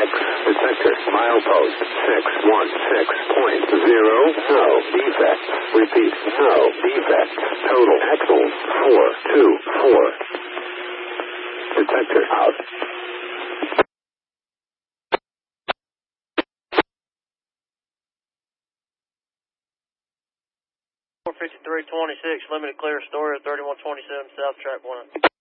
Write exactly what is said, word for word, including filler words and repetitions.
X. Detector. Milepost six one six point zero. No defects. Repeat. No defects. Total axles four two four. Detector out. four fifty-three twenty-six, limited clear story of thirty-one twenty-seven South Track one.